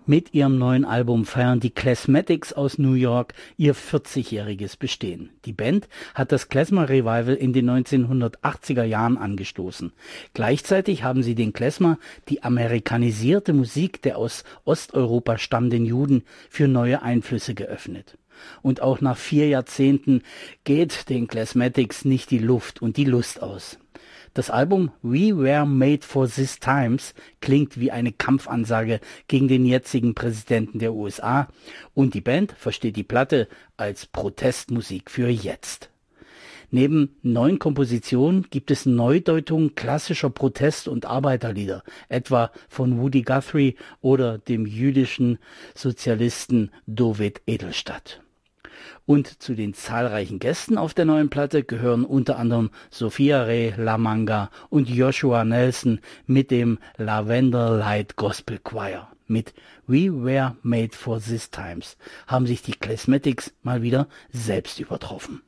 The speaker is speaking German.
Mit ihrem neuen Album feiern die Klezmatics aus New York ihr 40-jähriges Bestehen. Die Band hat das Klezmer Revival in den 1980er Jahren angestoßen. Gleichzeitig haben sie den Klezmer, die amerikanisierte Musik der aus Osteuropa stammenden Juden, für neue Einflüsse geöffnet. Und auch nach 4 Jahrzehnten geht den Klezmatics nicht die Luft und die Lust aus. Das Album We Were Made for These Times klingt wie eine Kampfansage gegen den jetzigen Präsidenten der USA und die Band versteht die Platte als Protestmusik für jetzt. Neben neuen Kompositionen gibt es Neudeutungen klassischer Protest- und Arbeiterlieder, etwa von Woody Guthrie oder dem jüdischen Sozialisten Dovid Edelstadt. Und zu den zahlreichen Gästen auf der neuen Platte gehören unter anderem Sophia Ray La Manga und Joshua Nelson mit dem Lavender Light Gospel Choir. Mit We Were Made for These Times haben sich die Klezmatics mal wieder selbst übertroffen.